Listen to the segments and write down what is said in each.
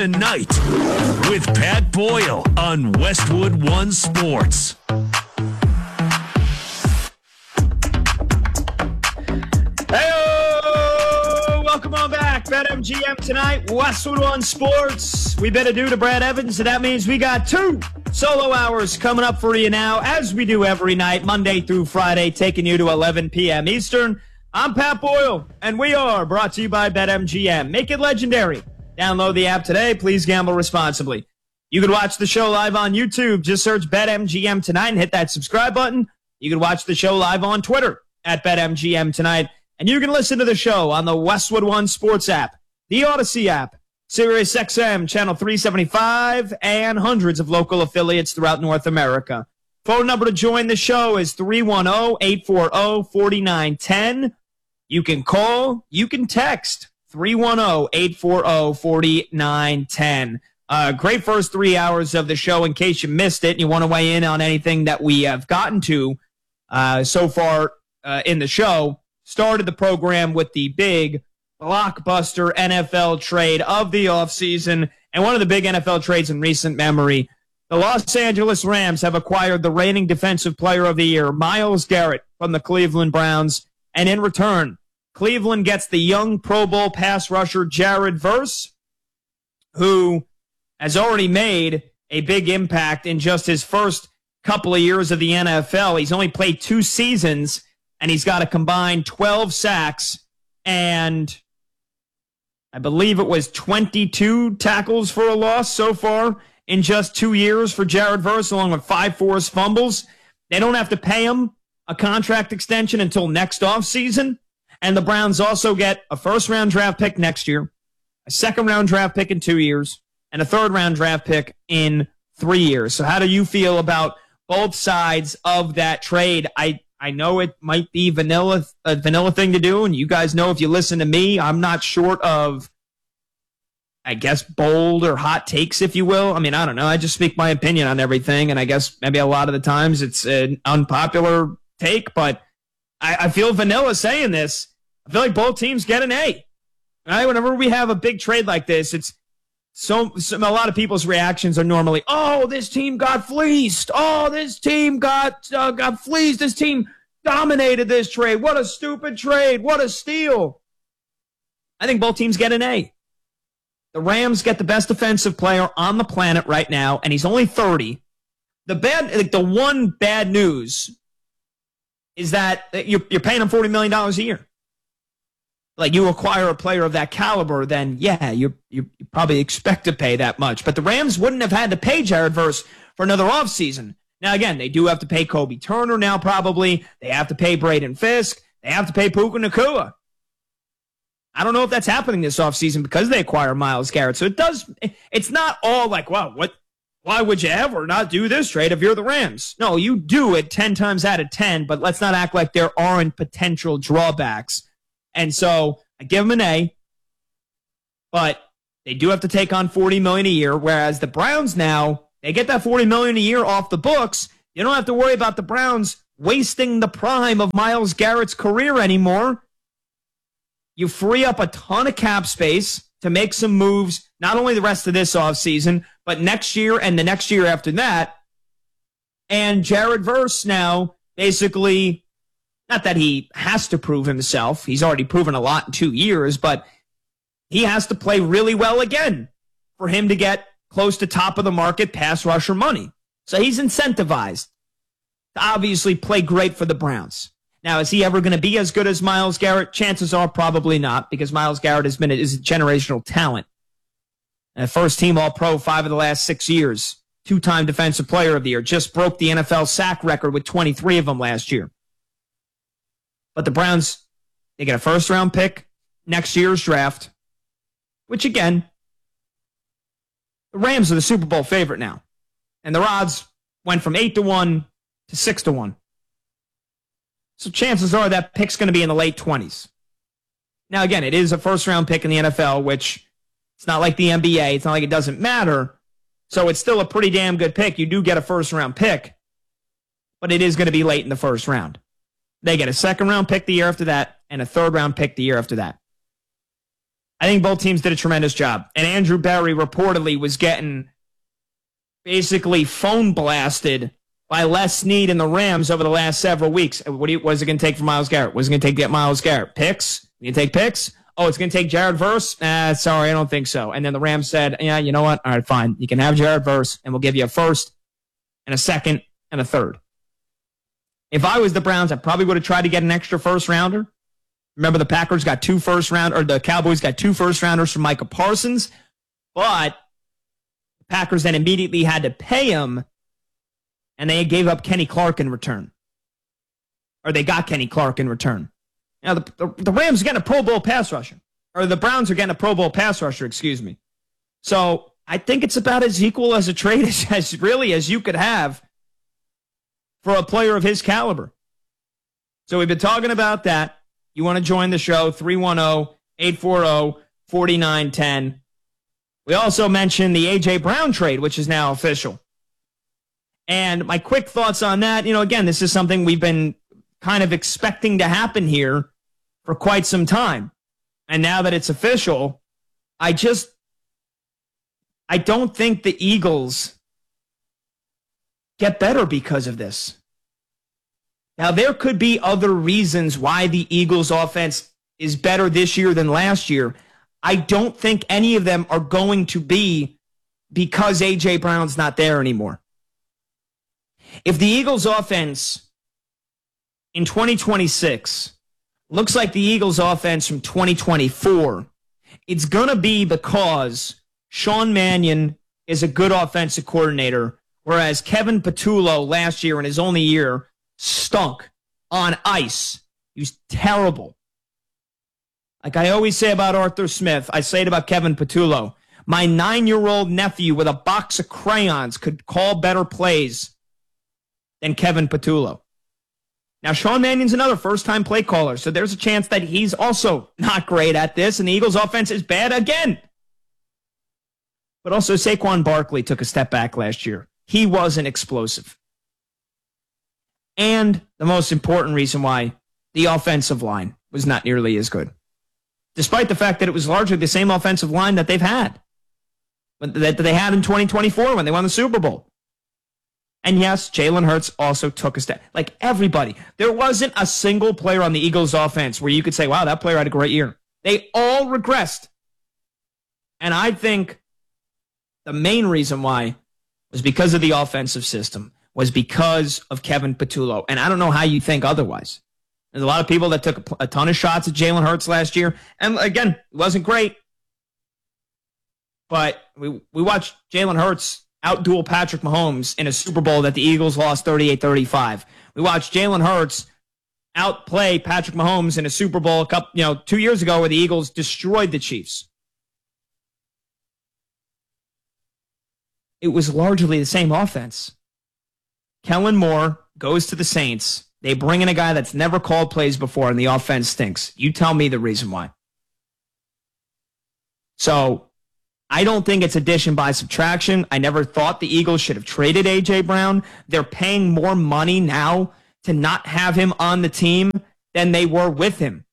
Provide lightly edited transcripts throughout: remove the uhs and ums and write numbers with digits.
Tonight with Pat Boyle on Westwood One Sports. Hey, welcome on back. BetMGM tonight, Westwood One Sports. We bid adieu to Brad Evans, and that means we got 2 solo hours coming up for you now, as we do every night, Monday through Friday, taking you to 11 p.m. Eastern. I'm Pat Boyle, and we are brought to you by BetMGM. Make it legendary. Download the app today. Please gamble responsibly. You can watch the show live on YouTube. Just search BetMGM tonight and hit that subscribe button. You can watch the show live on Twitter at BetMGM tonight. And you can listen to the show on the Westwood One Sports app, the Odyssey app, Sirius XM, Channel 375, and hundreds of local affiliates throughout North America. Phone number to join the show is 310-840-4910. You can call, you can text. 310-840-4910. Great first 3 hours of the show. In case you missed it and you want to weigh in on anything that we have gotten to so far in the show, started the program with the big blockbuster NFL trade of the offseason and one of the big NFL trades in recent memory. The Los Angeles Rams have acquired the reigning Defensive Player of the Year, Myles Garrett, from the Cleveland Browns, and in return, Cleveland gets the young Pro Bowl pass rusher Jared Verse, who has already made a big impact in just his first couple of years of the NFL. He's only played 2 seasons, and he's got a combined 12 sacks, and I believe it was 22 tackles for a loss so far in just 2 years for Jared Verse, along with 5 forced fumbles. They don't have to pay him a contract extension until next offseason. And the Browns also get a first-round draft pick next year, a second-round draft pick in 2 years, and a third-round draft pick in 3 years. So how do you feel about both sides of that trade? I know it might be a vanilla thing to do, and you guys know if you listen to me, I'm not short of, I guess, bold or hot takes, if you will. I mean, I don't know. I just speak my opinion on everything, and I guess maybe a lot of the times it's an unpopular take, but I feel vanilla saying this. I feel like both teams get an A. Right? Whenever we have a big trade like this, it's a lot of people's reactions are normally, oh, this team got fleeced. Oh, this team got fleeced. This team dominated this trade. What a stupid trade. What a steal. I think both teams get an A. The Rams get the best defensive player on the planet right now, and he's only 30. The one bad news is that you're paying him $40 million a year. Like, you acquire a player of that caliber, then, yeah, you probably expect to pay that much. But the Rams wouldn't have had to pay Jared Verse for another offseason. Now, again, they do have to pay Kobe Turner now, probably. They have to pay Braden Fisk. They have to pay Puka Nacua. I don't know if that's happening this offseason because they acquire Myles Garrett. So it's not all like, wow, why would you ever not do this trade if you're the Rams? No, you do it 10 times out of 10, but let's not act like there aren't potential drawbacks. And so I give them an A, but they do have to take on $40 million a year, whereas the Browns now, they get that $40 million a year off the books. You don't have to worry about the Browns wasting the prime of Myles Garrett's career anymore. You free up a ton of cap space to make some moves, not only the rest of this offseason, but next year and the next year after that. And Jared Verse now basically, not that he has to prove himself. He's already proven a lot in 2 years, but he has to play really well again for him to get close to top of the market pass rusher money. So he's incentivized to obviously play great for the Browns. Now, is he ever going to be as good as Myles Garrett? Chances are probably not, because Myles Garrett is a generational talent. First team All-Pro 5 of the last 6 years. 2-time Defensive Player of the Year. Just broke the NFL sack record with 23 of them last year. But the Browns, they get a first-round pick next year's draft, which, again, the Rams are the Super Bowl favorite now. And their odds went from 8-1 to 6-1. So chances are that pick's going to be in the late 20s. Now, again, it is a first-round pick in the NFL, which it's not like the NBA. It's not like it doesn't matter. So it's still a pretty damn good pick. You do get a first-round pick, but it is going to be late in the first round. They get a second-round pick the year after that and a third-round pick the year after that. I think both teams did a tremendous job. And Andrew Berry reportedly was getting basically phone blasted by Les Snead and the Rams over the last several weeks. What is it going to take for Myles Garrett? What is it going to take to get Myles Garrett? Picks? You going to take picks? Oh, it's going to take Jared Verse? Sorry, I don't think so. And then the Rams said, yeah, you know what? All right, fine. You can have Jared Verse, and we'll give you a first and a second and a third. If I was the Browns, I probably would have tried to get an extra first rounder. Remember, the Packers got the Cowboys got 2 first rounders from Micah Parsons, but the Packers then immediately had to pay him, and they gave up Kenny Clark in return. Or they got Kenny Clark in return. Now, the Rams are getting a Pro Bowl pass rusher. Or the Browns are getting a Pro Bowl pass rusher, excuse me. So I think it's about as equal as a trade as you could have for a player of his caliber. So we've been talking about that. You want to join the show, 310-840-4910. We also mentioned the A.J. Brown trade, which is now official. And my quick thoughts on that, again, this is something we've been kind of expecting to happen here for quite some time. And now that it's official, I don't think the Eagles get better because of this. Now, there could be other reasons why the Eagles offense is better this year than last year. I don't think any of them are going to be because A.J. Brown's not there anymore. If the Eagles offense in 2026 looks like the Eagles offense from 2024, it's going to be because Sean Mannion is a good offensive coordinator, whereas Kevin Patullo last year in his only year stunk on ice. He was terrible. Like I always say about Arthur Smith, I say it about Kevin Patullo. My 9-year-old nephew with a box of crayons could call better plays than Kevin Patullo. Now, Sean Mannion's another first-time play caller, so there's a chance that he's also not great at this, and the Eagles' offense is bad again. But also, Saquon Barkley took a step back last year. He wasn't explosive. And the most important reason why, the offensive line was not nearly as good. Despite the fact that it was largely the same offensive line that they've had. That they had in 2024 when they won the Super Bowl. And yes, Jalen Hurts also took a step. Like everybody. There wasn't a single player on the Eagles offense where you could say, wow, that player had a great year. They all regressed. And I think the main reason why was because of the offensive system, was because of Kevin Patullo. And I don't know how you think otherwise. There's a lot of people that took a ton of shots at Jalen Hurts last year. And again, it wasn't great. But we watched Jalen Hurts outduel Patrick Mahomes in a Super Bowl that the Eagles lost 38-35. We watched Jalen Hurts outplay Patrick Mahomes in a Super Bowl 2 years ago where the Eagles destroyed the Chiefs. It was largely the same offense. Kellen Moore goes to the Saints. They bring in a guy that's never called plays before, and the offense stinks. You tell me the reason why. So I don't think it's addition by subtraction. I never thought the Eagles should have traded A.J. Brown. They're paying more money now to not have him on the team than they were with him.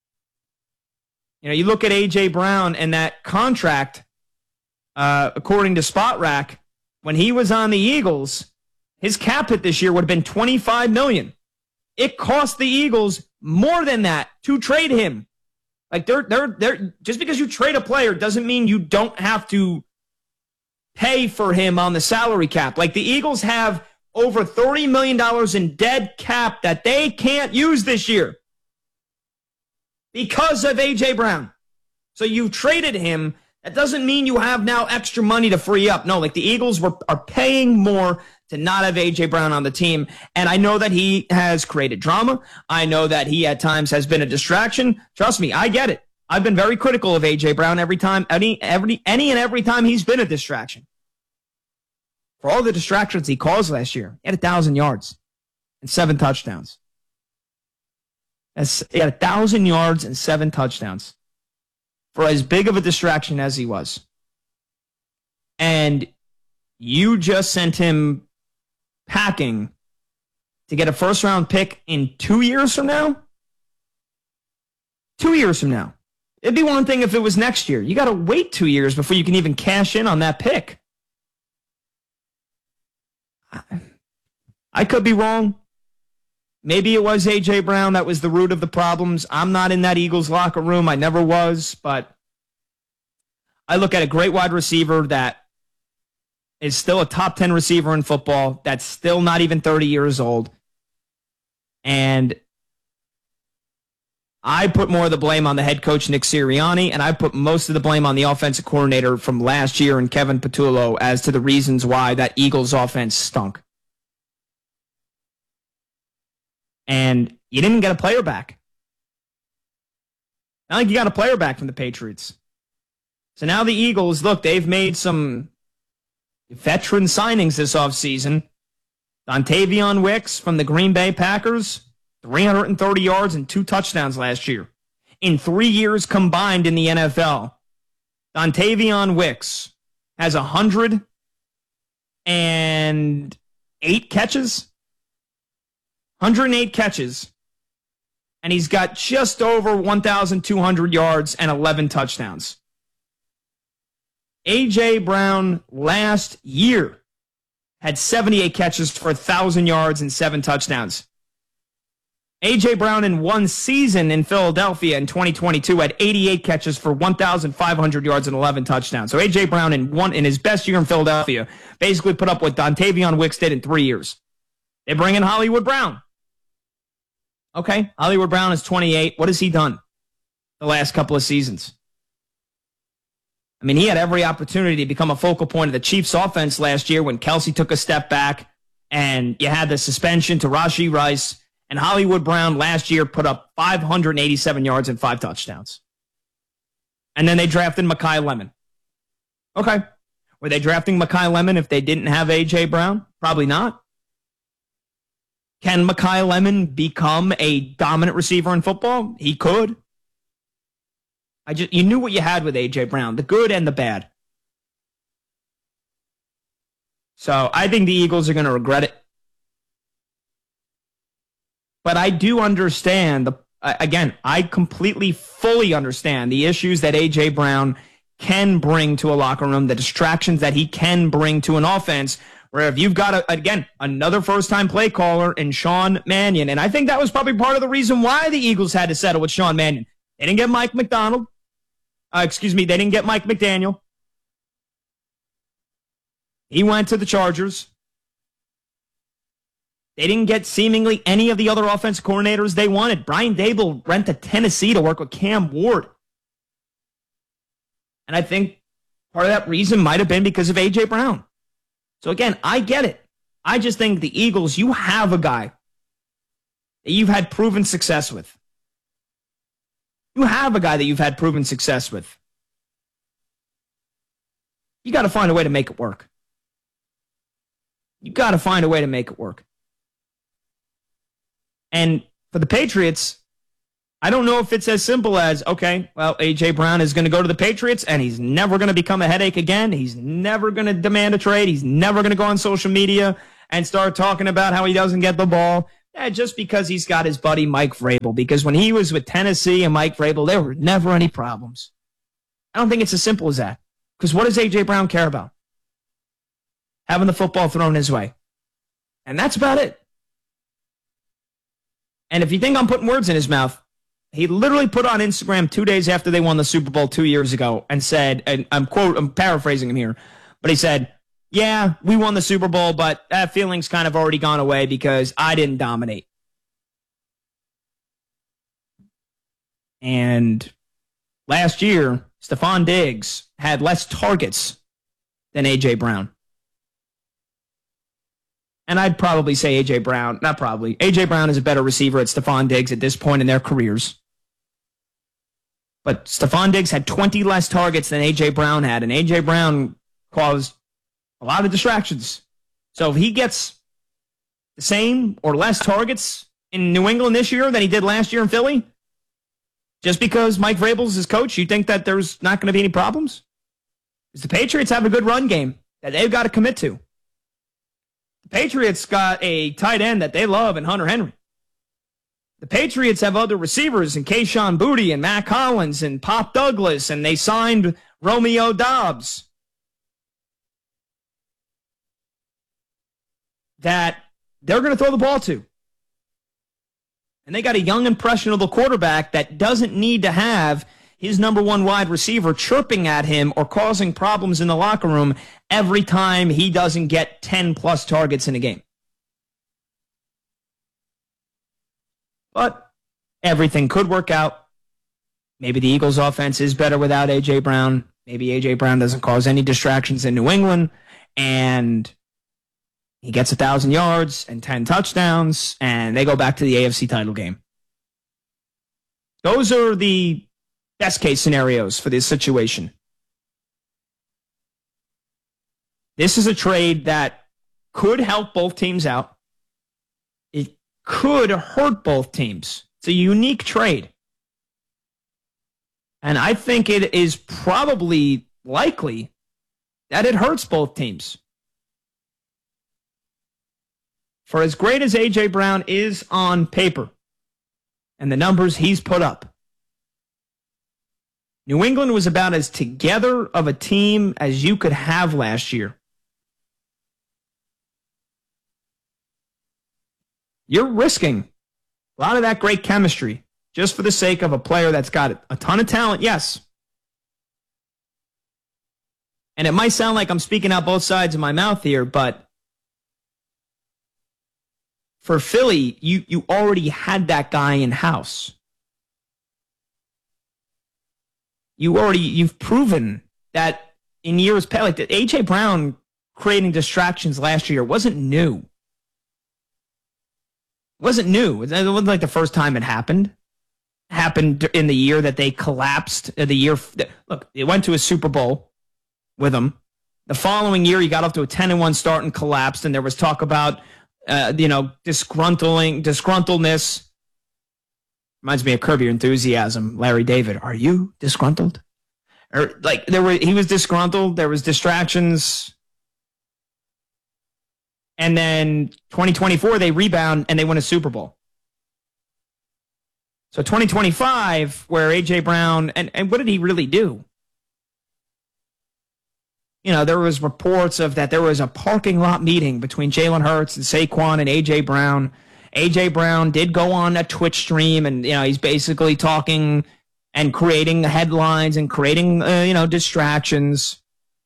You look at A.J. Brown and that contract, according to SpotRack, when he was on the Eagles, his cap hit this year would have been $25 million. It cost the Eagles more than that to trade him. Like they're just because you trade a player doesn't mean you don't have to pay for him on the salary cap. Like the Eagles have over $30 million in dead cap that they can't use this year because of A.J. Brown. So you traded him. That doesn't mean you have now extra money to free up. No, like the Eagles are paying more to not have A.J. Brown on the team. And I know that he has created drama. I know that he at times has been a distraction. Trust me, I get it. I've been very critical of A.J. Brown every time, any and every time he's been a distraction. For all the distractions he caused last year, he had 1,000 yards and 7 touchdowns. He had 1,000 yards and 7 touchdowns for as big of a distraction as he was. And you just sent him packing to get a first-round pick in 2 years from now? 2 years from now. It'd be one thing if it was next year. You got to wait 2 years before you can even cash in on that pick. I could be wrong. Maybe it was A.J. Brown that was the root of the problems. I'm not in that Eagles locker room. I never was, but I look at a great wide receiver that is still a top 10 receiver in football, that's still not even 30 years old. And I put more of the blame on the head coach, Nick Sirianni, and I put most of the blame on the offensive coordinator from last year and Kevin Patullo as to the reasons why that Eagles offense stunk. And you didn't get a player back. Not like you got a player back from the Patriots. So now the Eagles, look, they've made some veteran signings this offseason. Dontavion Wicks from the Green Bay Packers, 330 yards and 2 touchdowns last year. In 3 years combined in the NFL, Dontavion Wicks has 108 catches. 108 catches. And he's got just over 1,200 yards and 11 touchdowns. A.J. Brown last year had 78 catches for 1,000 yards and 7 touchdowns. A.J. Brown in one season in Philadelphia in 2022 had 88 catches for 1,500 yards and 11 touchdowns. So A.J. Brown in his best year in Philadelphia basically put up what Dontavion Wicks did in 3 years. They bring in Hollywood Brown. Okay, Hollywood Brown is 28. What has he done the last couple of seasons? I mean, he had every opportunity to become a focal point of the Chiefs' offense last year when Kelsey took a step back and you had the suspension to Rashee Rice. And Hollywood Brown last year put up 587 yards and 5 touchdowns. And then they drafted Mekhi Lemon. Okay. Were they drafting Mekhi Lemon if they didn't have A.J. Brown? Probably not. Can Mekhi Lemon become a dominant receiver in football? He could. You knew what you had with A.J. Brown, the good and the bad. So I think the Eagles are going to regret it. But I do understand, I completely, fully understand the issues that A.J. Brown can bring to a locker room, the distractions that he can bring to an offense, where if you've got, another first-time play caller in Sean Mannion, and I think that was probably part of the reason why the Eagles had to settle with Sean Mannion. They didn't get Mike McDonald. They didn't get Mike McDaniel. He went to the Chargers. They didn't get seemingly any of the other offensive coordinators they wanted. Brian Daboll went to Tennessee to work with Cam Ward. And I think part of that reason might have been because of A.J. Brown. So again, I get it. I just think the Eagles, you have a guy that you've had proven success with. You have a guy that you've had proven success with. You got to find a way to make it work. You got to find a way to make it work. And for the Patriots, I don't know if it's as simple as, okay, well, A.J. Brown is going to go to the Patriots and he's never going to become a headache again. He's never going to demand a trade. He's never going to go on social media and start talking about how he doesn't get the ball. Just because he's got his buddy Mike Vrabel. Because when he was with Tennessee and Mike Vrabel, there were never any problems. I don't think it's as simple as that. Because what does A.J. Brown care about? Having the football thrown his way. And that's about it. And if you think I'm putting words in his mouth, he literally put on Instagram 2 days after they won the Super Bowl 2 years ago and said, and I'm paraphrasing him here, but he said, yeah, we won the Super Bowl, but that feeling's kind of already gone away because I didn't dominate. And last year, Stephon Diggs had less targets than A.J. Brown. And I'd probably say A.J. Brown, not probably, A.J. Brown is a better receiver at Stephon Diggs at this point in their careers. But Stephon Diggs had 20 less targets than A.J. Brown had, and A.J. Brown caused a lot of distractions. So if he gets the same or less targets in New England this year than he did last year in Philly, just because Mike Vrabel's his coach, you think that there's not going to be any problems? Because the Patriots have a good run game that they've got to commit to. The Patriots got a tight end that they love in Hunter Henry. The Patriots have other receivers in Kayshon Boutte and Matt Collins and Pop Douglas, and they signed Romeo Doubs. That they're going to throw the ball to. And they got a young, impressionable quarterback that doesn't need to have his number one wide receiver chirping at him or causing problems in the locker room every time he doesn't get 10-plus targets in a game. But everything could work out. Maybe the Eagles' offense is better without A.J. Brown. Maybe A.J. Brown doesn't cause any distractions in New England, and he gets 1,000 yards and 10 touchdowns, and they go back to the AFC title game. Those are the best-case scenarios for this situation. This is a trade that could help both teams out. It could hurt both teams. It's a unique trade. And I think it is probably likely that it hurts both teams. For as great as A.J. Brown is on paper and the numbers he's put up, New England was about as together of a team as you could have last year. You're risking a lot of that great chemistry just for the sake of a player that's got a ton of talent, yes. And it might sound like I'm speaking out both sides of my mouth here, but for Philly, you already had that guy in-house. You've proven that in years past, like the A.J. Brown creating distractions last year wasn't new. It wasn't new. It wasn't like the first time it happened. It happened in the year that they collapsed. Look, it went to a Super Bowl with him. The following year, he got off to a 10-1 start and collapsed, and there was talk about disgruntledness. Reminds me of Curb Your Enthusiasm. Larry David, are you disgruntled? Or like he was disgruntled. There was distractions, and then 2024 they rebound and they win a Super Bowl. So 2025, where A.J. Brown and what did he really do? You know, there was reports of that there was a parking lot meeting between Jalen Hurts and Saquon and A.J. Brown. A.J. Brown did go on a Twitch stream, and he's basically talking and creating headlines and creating distractions.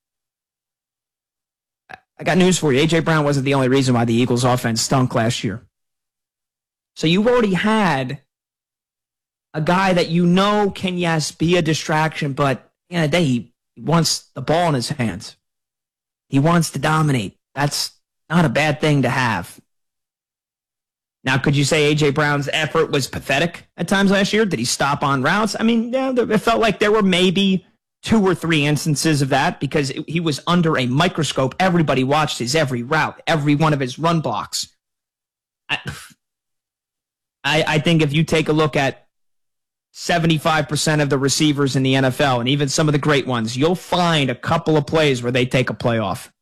I got news for you. A.J. Brown wasn't the only reason why the Eagles' offense stunk last year. So you've already had a guy that can, yes, be a distraction, but at the end of the day, he wants the ball in his hands. He wants to dominate. That's not a bad thing to have. Now, could you say A.J. Brown's effort was pathetic at times last year? Did he stop on routes? I mean, yeah, it felt like there were maybe 2 or 3 instances of that because he was under a microscope. Everybody watched his every route, every one of his run blocks. I think if you take a look at 75% of the receivers in the NFL, and even some of the great ones, you'll find a couple of plays where they take a play off.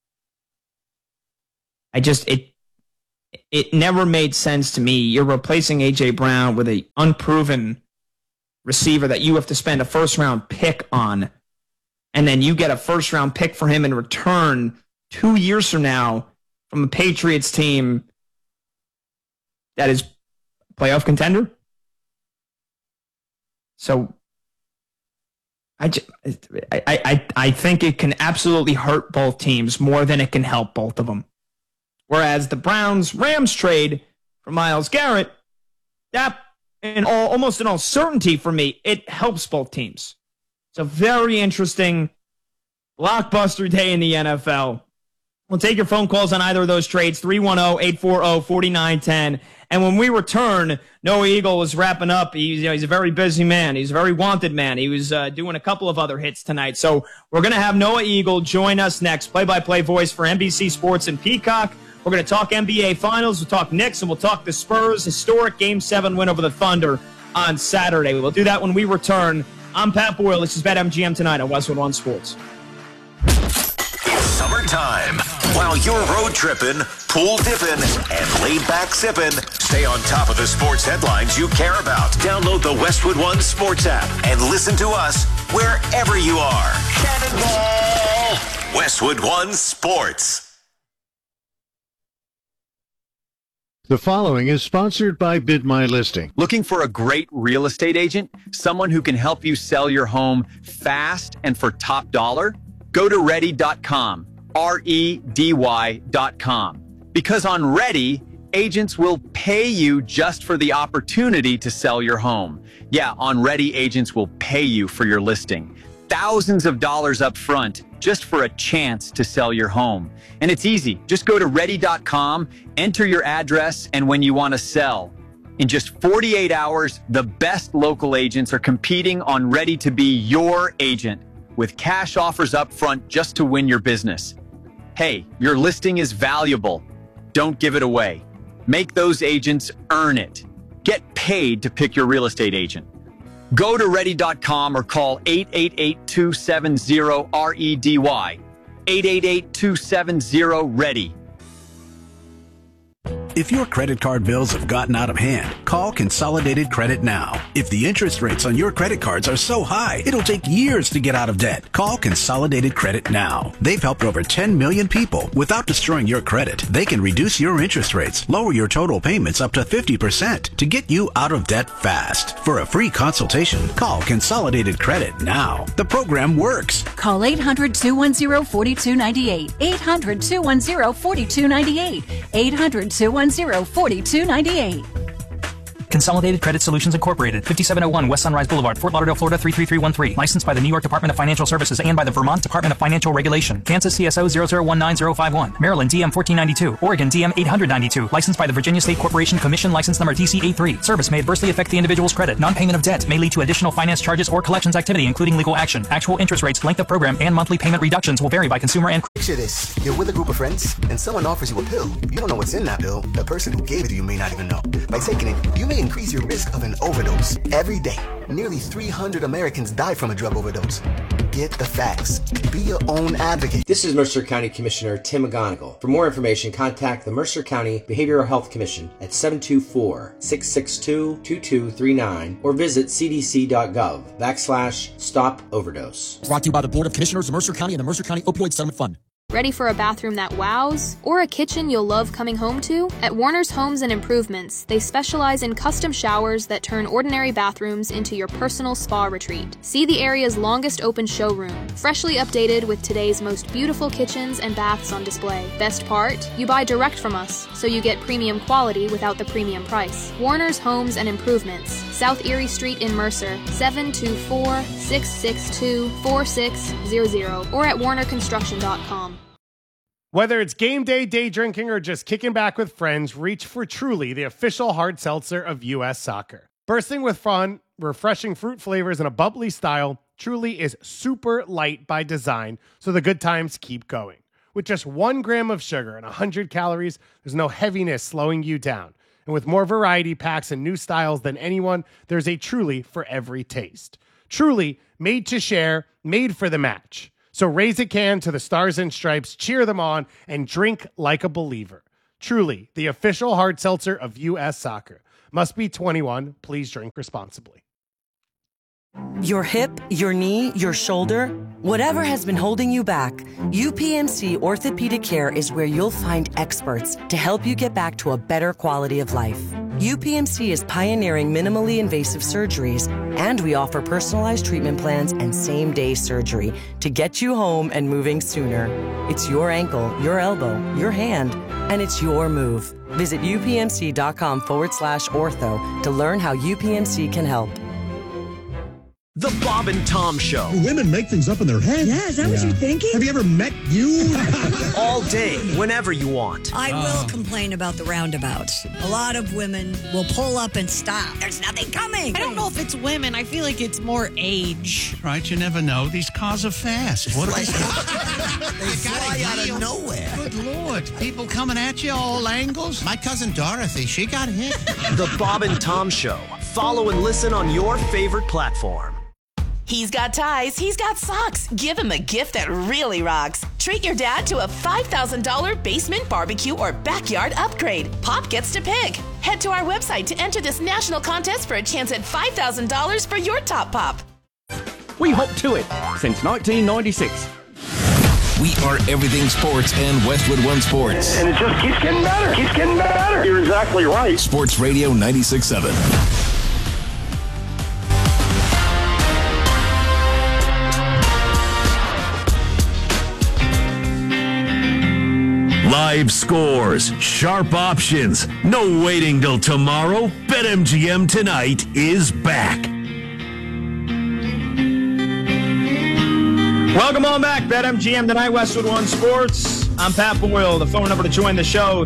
It never made sense to me. You're replacing A.J. Brown with an unproven receiver that you have to spend a first-round pick on, and then you get a first-round pick for him in return 2 years from now from a Patriots team that is a playoff contender. So I think it can absolutely hurt both teams more than it can help both of them. Whereas the Browns-Rams trade for Myles Garrett, that almost in all certainty for me, it helps both teams. It's a very interesting blockbuster day in the NFL. We'll take your phone calls on either of those trades, 310-840-4910. And when we return, Noah Eagle was wrapping up. He's a very busy man. He's a very wanted man. He was doing a couple of other hits tonight. So we're going to have Noah Eagle join us next, play-by-play voice for NBC Sports and Peacock. We're going to talk NBA Finals. We'll talk Knicks, and we'll talk the Spurs' historic Game 7 win over the Thunder on Saturday. We'll do that when we return. I'm Pat Boyle. This is BetMGM tonight on Westwood One Sports. It's summertime. While Now you're road tripping, pool dipping, and laid back sipping. Stay on top of the sports headlines you care about. Download the Westwood One Sports app and listen to us wherever you are. Cannonball! Westwood One Sports. The following is sponsored by Bid My Listing. Looking for a great real estate agent? Someone who can help you sell your home fast and for top dollar? Go to ready.com, REDY.com. Because on Ready, agents will pay you just for the opportunity to sell your home. Yeah, on Ready, agents will pay you for your listing. Thousands of dollars up front just for a chance to sell your home. And it's easy. Just go to ready.com, enter your address, and when you want to sell. In just 48 hours, the best local agents are competing on Ready to be your agent with cash offers up front just to win your business. Hey, your listing is valuable. Don't give it away. Make those agents earn it. Get paid to pick your real estate agent. Go to ready.com or call 888-270-REDY. 888-270-READY. If your credit card bills have gotten out of hand, call Consolidated Credit now. If the interest rates on your credit cards are so high, it'll take years to get out of debt. Call Consolidated Credit now. They've helped over 10 million people without destroying your credit. They can reduce your interest rates, lower your total payments up to 50% to get you out of debt fast. For a free consultation, call Consolidated Credit now. The program works. Call 800-210-4298. 800-210-4298. 800-210-4298. Consolidated Credit Solutions Incorporated, 5701 West Sunrise Boulevard, Fort Lauderdale, Florida 33313. Licensed by the New York Department of Financial Services and by the Vermont Department of Financial Regulation. Kansas CSO 0019051. Maryland DM 1492. Oregon DM 892. Licensed by the Virginia State Corporation Commission. License number TC83. Service may adversely affect the individual's credit. Non-payment of debt may lead to additional finance charges or collections activity, including legal action. Actual interest rates, length of program, and monthly payment reductions will vary by consumer and... Picture this. You're with a group of friends, and someone offers you a pill. You don't know what's in that pill. The person who gave it to you may not even know. By taking it, you may increase your risk of an overdose. Every day, nearly 300 Americans die from a drug overdose. Get the facts. Be your own advocate. This is Mercer County Commissioner Tim McGonigal. For more information, contact the Mercer County Behavioral Health Commission at 724-662-2239 or visit cdc.gov/stop overdose. Brought to you by the Board of Commissioners of Mercer County and the Mercer County Opioid Settlement Fund. Ready for a bathroom that wows? Or a kitchen you'll love coming home to? At Warner's Homes and Improvements, they specialize in custom showers that turn ordinary bathrooms into your personal spa retreat. See the area's longest open showroom, freshly updated with today's most beautiful kitchens and baths on display. Best part? You buy direct from us, so you get premium quality without the premium price. Warner's Homes and Improvements, South Erie Street in Mercer, 724-662-4600, or at warnerconstruction.com. Whether it's game day, day drinking, or just kicking back with friends, reach for Truly, the official hard seltzer of U.S. Soccer. Bursting with fun, refreshing fruit flavors, and a bubbly style, Truly is super light by design, so the good times keep going. With just 1 gram of sugar and 100 calories, there's no heaviness slowing you down. And with more variety packs and new styles than anyone, there's a Truly for every taste. Truly, made to share, made for the match. So raise a can to the Stars and Stripes, cheer them on, and drink like a believer. Truly, the official hard seltzer of U.S. Soccer. Must be 21. Please drink responsibly. Your hip, your knee, your shoulder, whatever has been holding you back, UPMC Orthopedic Care is where you'll find experts to help you get back to a better quality of life. UPMC is pioneering minimally invasive surgeries, and we offer personalized treatment plans and same-day surgery to get you home and moving sooner. It's your ankle, your elbow, your hand, and it's your move. Visit upmc.com/ortho to learn how UPMC can help. The Bob and Tom Show. Women make things up in their head. Yeah, is that what you're thinking? Have you ever met you? All day, whenever you want. I will complain about the roundabouts. A lot of women will pull up and stop. There's nothing coming. I don't know if it's women. I feel like it's more age. Right, you never know. These cars are fast. What they fly out of nowhere. Good Lord. People coming at you all angles. My cousin Dorothy, she got hit. The Bob and Tom Show. Follow and listen on your favorite platform. He's got ties, he's got socks. Give him a gift that really rocks. Treat your dad to a $5,000 basement barbecue or backyard upgrade. Pop gets to pick. Head to our website to enter this national contest for a chance at $5,000 for your top pop. We hop to it since 1996. We are everything sports and Westwood One Sports. And it just keeps getting better, keeps getting better. You're exactly right. Sports Radio 96.7. Live scores, sharp options, no waiting till tomorrow. BetMGM tonight is back. Welcome on back, BetMGM tonight, Westwood One Sports. I'm Pat Boyle. The phone number to join the show,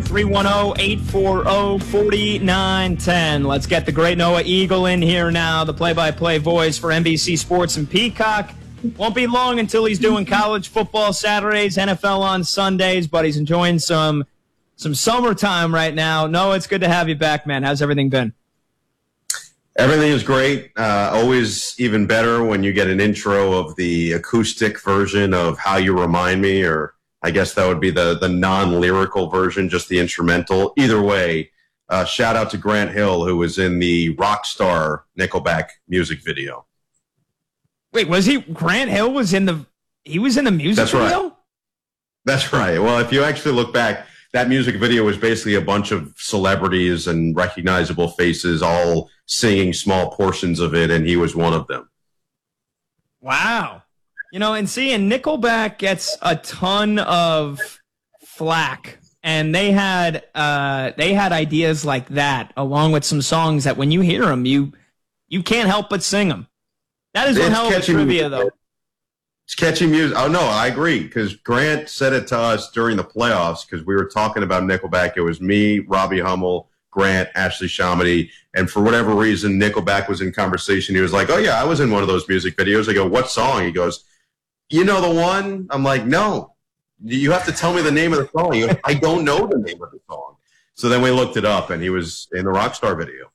310-840-4910. Let's get the great Noah Eagle in here now, the play-by-play voice for NBC Sports and Peacock. Won't be long until he's doing college football Saturdays, NFL on Sundays, but he's enjoying some summertime right now. Noah, it's good to have you back, man. How's everything been? Everything is great. Always even better when you get an intro of the acoustic version of How You Remind Me, or I guess that would be the non-lyrical version, just the instrumental. Either way, shout out to Grant Hill, who was in the Rockstar Nickelback music video. Wait, was he? Grant Hill was in the music video? Right. That's right. Well, if you actually look back, that music video was basically a bunch of celebrities and recognizable faces all singing small portions of it, and he was one of them. Wow. And seeing Nickelback gets a ton of flack, and they had ideas like that, along with some songs that when you hear them, you can't help but sing them. That is one hell of a trivia, though. It's catchy music. Oh, no, I agree, because Grant said it to us during the playoffs, because we were talking about Nickelback. It was me, Robbie Hummel, Grant, Ashley Shamity, and for whatever reason, Nickelback was in conversation. He was like, oh, yeah, I was in one of those music videos. I go, what song? He goes, you know the one? I'm like, no. You have to tell me the name of the song. He goes, I don't know the name of the song. So then we looked it up, and he was in the Rockstar video.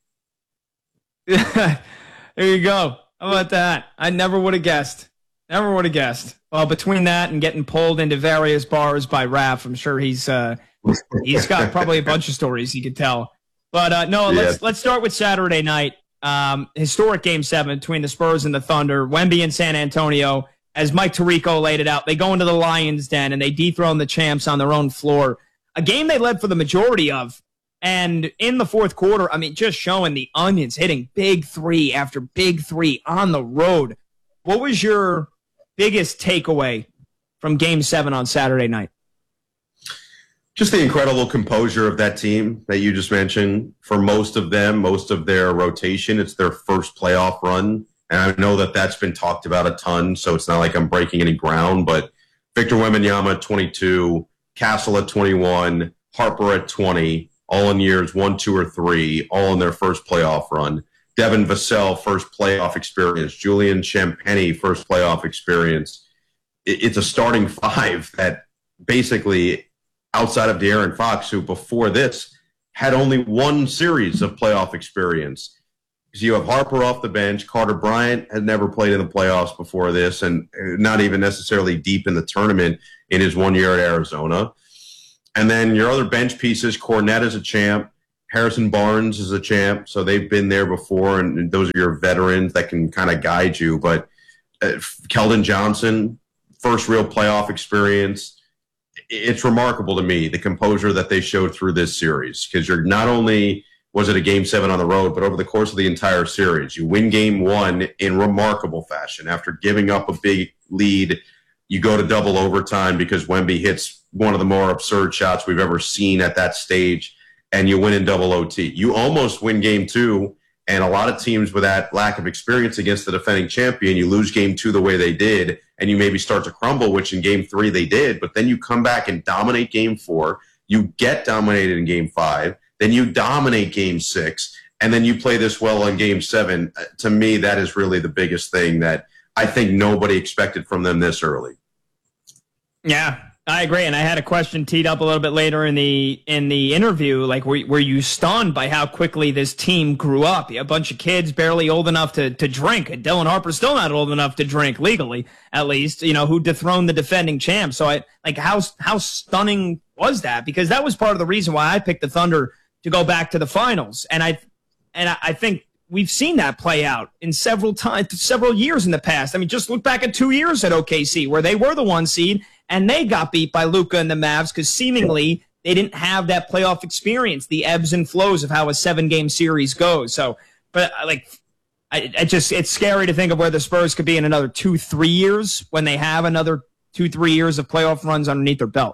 There you go. How about that? I never would have guessed. Never would have guessed. Well, between that and getting pulled into various bars by Raph, I'm sure he's got probably a bunch of stories he could tell. But no, let's start with Saturday night. Historic Game 7 between the Spurs and the Thunder. Wemby and San Antonio. As Mike Tirico laid it out, they go into the Lions' Den and they dethrone the champs on their own floor. A game they led for the majority of. And in the fourth quarter, I mean, just showing the onions, hitting big three after big three on the road. What was your biggest takeaway from Game 7 on Saturday night? Just the incredible composure of that team that you just mentioned. For most of them, most of their rotation, it's their first playoff run. And I know that that's been talked about a ton, so it's not like I'm breaking any ground. But Victor Wembanyama at 22, Castle at 21, Harper at 20, all in years 1, 2, or 3, all in their first playoff run. Devin Vassell, first playoff experience. Julian Champagny, first playoff experience. It's a starting five that basically, outside of De'Aaron Fox, who before this had only one series of playoff experience. So you have Harper off the bench. Carter Bryant had never played in the playoffs before this, and not even necessarily deep in the tournament in his 1 year at Arizona. And then your other bench pieces, Cornette is a champ. Harrison Barnes is a champ, so they've been there before, and those are your veterans that can kind of guide you. But Keldon Johnson, first real playoff experience. It's remarkable to me, the composure that they showed through this series, because you're not only was it a Game 7 on the road, but over the course of the entire series, you win Game 1 in remarkable fashion. After giving up a big lead, you go to double overtime because Wemby hits one of the more absurd shots we've ever seen at that stage, and you win in double OT. You almost win Game 2, and a lot of teams with that lack of experience against the defending champion, you lose Game 2 the way they did, and you maybe start to crumble, which in Game 3 they did, but then you come back and dominate Game 4, you get dominated in Game 5, then you dominate Game 6, and then you play this well in Game 7. To me, that is really the biggest thing that I think nobody expected from them this early. Yeah, I agree, and I had a question teed up a little bit later in the interview. Like, were you stunned by how quickly this team grew up? A bunch of kids barely old enough to drink. Dylan Harper's still not old enough to drink legally, at least. Who dethroned the defending champ? So how stunning was that? Because that was part of the reason why I picked the Thunder to go back to the finals, and I think we've seen that play out in several years in the past. I mean, just look back at 2 years at OKC where they were the 1 seed. And they got beat by Luka and the Mavs because seemingly they didn't have that playoff experience, the ebbs and flows of how a 7-game series goes. So, but it's scary to think of where the Spurs could be in another 2-3 years when they have another 2-3 years of playoff runs underneath their belt.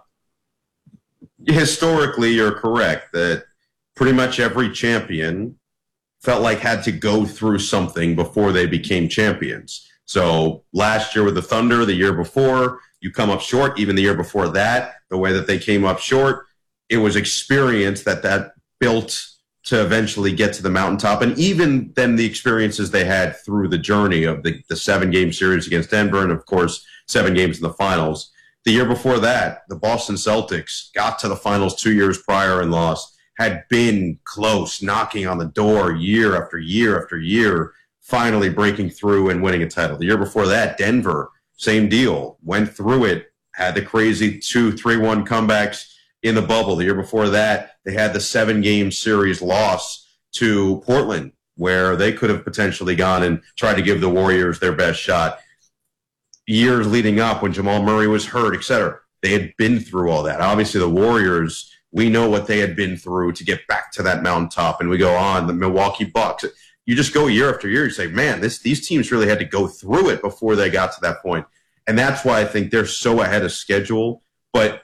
Historically, you're correct that pretty much every champion felt like had to go through something before they became champions. So last year with the Thunder, the year before, you come up short. Even the year before that, the way that they came up short, it was experience that built to eventually get to the mountaintop. And even then the experiences they had through the journey of the 7-game series against Denver and, of course, 7 games in the finals. The year before that, the Boston Celtics got to the finals 2 years prior and lost, had been close, knocking on the door year after year after year, finally breaking through and winning a title. The year before that, Denver, same deal, went through it, had the crazy 2-3-1 comebacks in the bubble. The year before that, they had the 7-game series loss to Portland, where they could have potentially gone and tried to give the Warriors their best shot. Years leading up when Jamal Murray was hurt, etc., they had been through all that. Obviously, the Warriors, we know what they had been through to get back to that mountaintop, and we go on, the Milwaukee Bucks. You just go year after year, you say, man, these teams really had to go through it before they got to that point. And that's why I think they're so ahead of schedule. But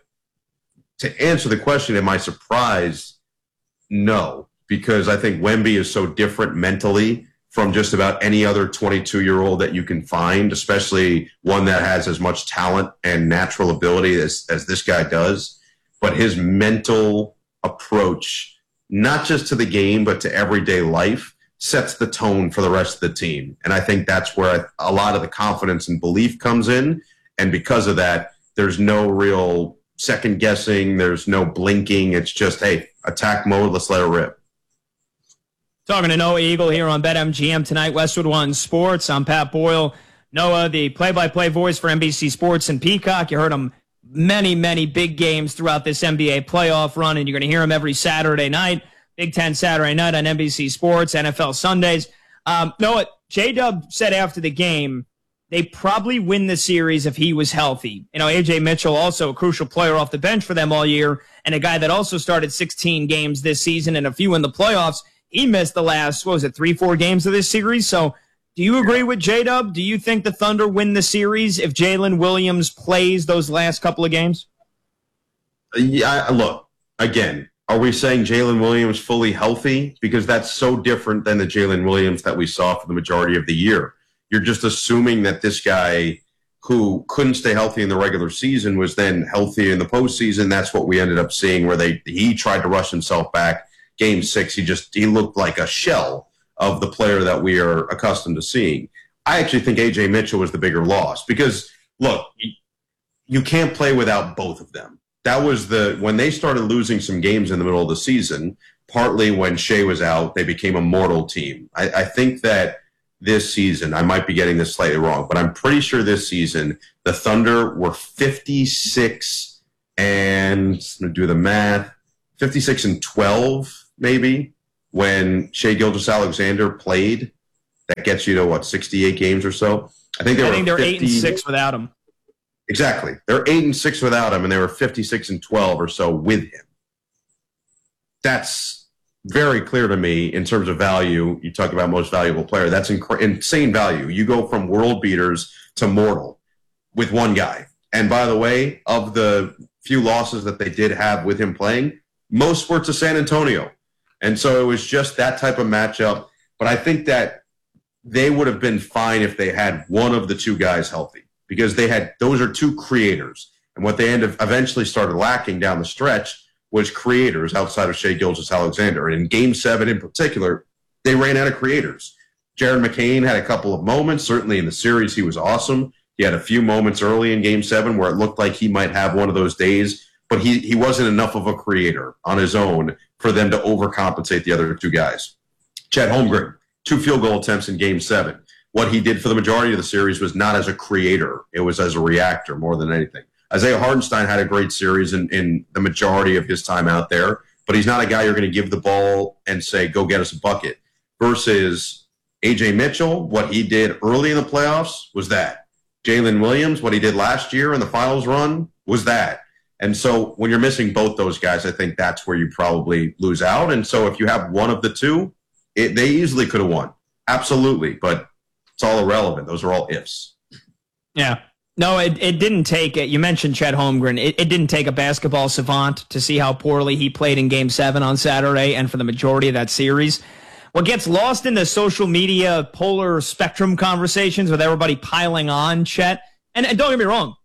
to answer the question, am I surprised? No, because I think Wemby is so different mentally from just about any other 22-year-old that you can find, especially one that has as much talent and natural ability as this guy does. But his mental approach, not just to the game, but to everyday life, sets the tone for the rest of the team. And I think that's where a lot of the confidence and belief comes in. And because of that, there's no real second guessing. There's no blinking. It's just, hey, attack mode. Let's let it rip. Talking to Noah Eagle here on BetMGM tonight, Westwood One Sports. I'm Pat Boyle. Noah, the play-by-play voice for NBC Sports and Peacock. You heard him many, many big games throughout this NBA playoff run, and you're going to hear him every Saturday night. Big Ten Saturday night on NBC Sports, NFL Sundays. Noah, J-Dub said after the game, they probably win the series if he was healthy. A.J. Mitchell, also a crucial player off the bench for them all year, and a guy that also started 16 games this season and a few in the playoffs. He missed the last, 3-4 games of this series. So do you agree with J-Dub? Do you think the Thunder win the series if Jalen Williams plays those last couple of games? Yeah, look, again, are we saying Jalen Williams fully healthy? Because that's so different than the Jalen Williams that we saw for the majority of the year. You're just assuming that this guy who couldn't stay healthy in the regular season was then healthy in the postseason. That's what we ended up seeing, where he tried to rush himself back. Game 6, he looked like a shell of the player that we are accustomed to seeing. I actually think A.J. Mitchell was the bigger loss because, look, you can't play without both of them. That was when they started losing some games in the middle of the season, partly when Shea was out, they became a mortal team. I think that this season, I might be getting this slightly wrong, but I'm pretty sure this season the Thunder were 56 and, I'm going to do the math, 56-12 maybe when Shea Gilgeous-Alexander played. That gets you to, 68 games or so? I think they're 8-6 without him. Exactly. They're 8-6 without him, and they were 56-12 or so with him. That's very clear to me in terms of value. You talk about most valuable player. That's insane value. You go from world beaters to mortal with one guy. And by the way, of the few losses that they did have with him playing, most were to San Antonio. And so it was just that type of matchup. But I think that they would have been fine if they had one of the two guys healthy, because those are two creators. And what they eventually started lacking down the stretch was creators outside of Shea Gilgeous-Alexander. And in Game 7 in particular, they ran out of creators. Jared McCain had a couple of moments. Certainly in the series, he was awesome. He had a few moments early in Game 7 where it looked like he might have one of those days, but he wasn't enough of a creator on his own for them to overcompensate the other two guys. Chet Holmgren, 2 field goal attempts in Game 7. What he did for the majority of the series was not as a creator. It was as a reactor more than anything. Isaiah Hartenstein had a great series in the majority of his time out there, but he's not a guy you're going to give the ball and say, go get us a bucket. Versus A.J. Mitchell, what he did early in the playoffs was that. Jalen Williams, what he did last year in the finals run was that. And so when you're missing both those guys, I think that's where you probably lose out. And so if you have one of the two, they easily could have won. Absolutely. But it's all irrelevant. Those are all ifs. Yeah. No, it didn't take it. You mentioned Chet Holmgren. It didn't take a basketball savant to see how poorly he played in Game 7 on Saturday and for the majority of that series. What gets lost in the social media polar spectrum conversations with everybody piling on Chet, and don't get me wrong,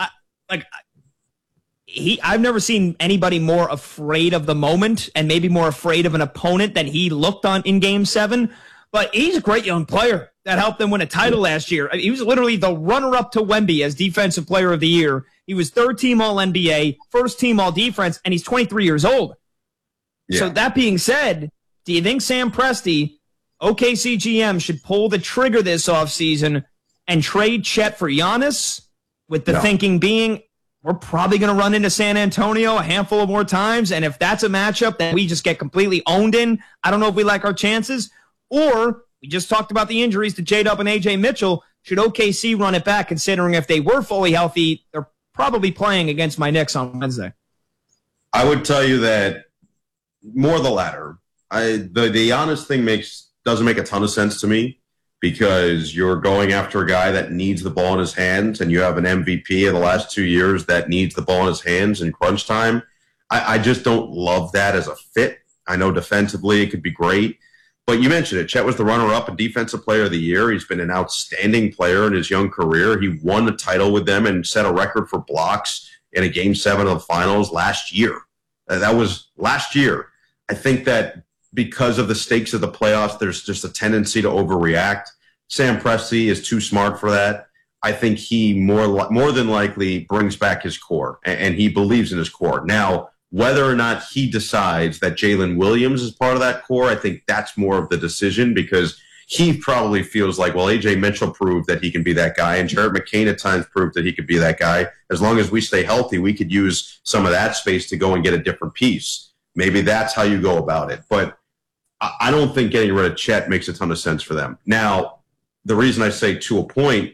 I've never seen anybody more afraid of the moment and maybe more afraid of an opponent than he looked on in Game 7. But he's a great young player that helped them win a title last year. He was literally the runner-up to Wemby as Defensive Player of the Year. He was third-team All-NBA, first-team All-Defense, and he's 23 years old. Yeah. So that being said, do you think Sam Presti, OKC GM, should pull the trigger this offseason and trade Chet for Giannis? With the thinking being, we're probably going to run into San Antonio a handful of more times, and if that's a matchup that we just get completely owned in, I don't know if we like our chances. Or, we just talked about the injuries to J-Dub and A.J. Mitchell. Should OKC run it back, considering if they were fully healthy, they're probably playing against my Knicks on Wednesday? I would tell you that more the latter. The Giannis thing doesn't make a ton of sense to me because you're going after a guy that needs the ball in his hands, and you have an MVP of the last 2 years that needs the ball in his hands in crunch time. I just don't love that as a fit. I know defensively it could be great. But you mentioned it. Chet was the runner-up and Defensive Player of the Year. He's been an outstanding player in his young career. He won the title with them and set a record for blocks in a Game 7 of the finals last year. That was last year. I think that because of the stakes of the playoffs, there's just a tendency to overreact. Sam Presti is too smart for that. I think he more than likely brings back his core, and he believes in his core. Now, whether or not he decides that Jalen Williams is part of that core, I think that's more of the decision because he probably feels like, well, A.J. Mitchell proved that he can be that guy, and Jared McCain at times proved that he could be that guy. As long as we stay healthy, we could use some of that space to go and get a different piece. Maybe that's how you go about it. But I don't think getting rid of Chet makes a ton of sense for them. Now, the reason I say to a point,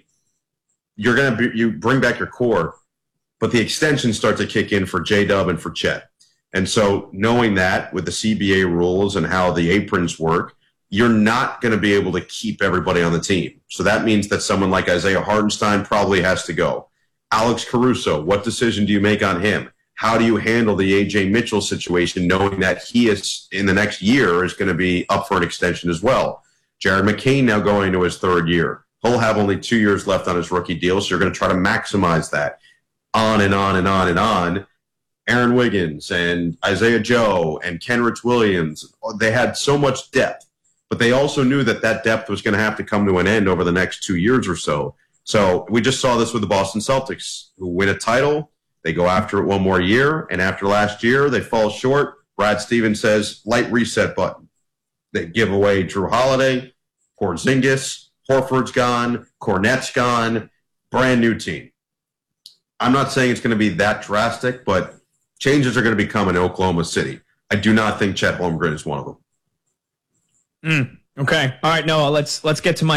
you bring back your core, but the extensions start to kick in for J-Dub and for Chet. And so knowing that with the CBA rules and how the aprons work, you're not going to be able to keep everybody on the team. So that means that someone like Isaiah Hartenstein probably has to go. Alex Caruso, what decision do you make on him? How do you handle the A.J. Mitchell situation knowing that he is in the next year is going to be up for an extension as well? Jared McCain now going into his third year. He'll have only 2 years left on his rookie deal, so you're going to try to maximize that. On and on and on and on. Aaron Wiggins and Isaiah Joe and Kenrich Williams, they had so much depth, but they also knew that that depth was going to have to come to an end over the next 2 years or so. So we just saw this with the Boston Celtics, who win a title, they go after it one more year, and after last year, they fall short. Brad Stevens says, light reset button. They give away Drew Holiday, Porzingis, Horford's gone, Kornet's gone, brand new team. I'm not saying it's going to be that drastic, but changes are going to be coming in Oklahoma City. I do not think Chet Holmgren is one of them. Okay. All right, Noah, let's get to my